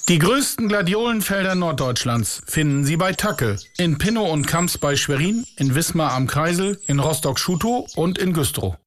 Die größten Gladiolenfelder Norddeutschlands finden Sie bei Tacke, in Pinnow und Kamps bei Schwerin, in Wismar am Kreisel, in Rostock-Schutow und in Güstrow.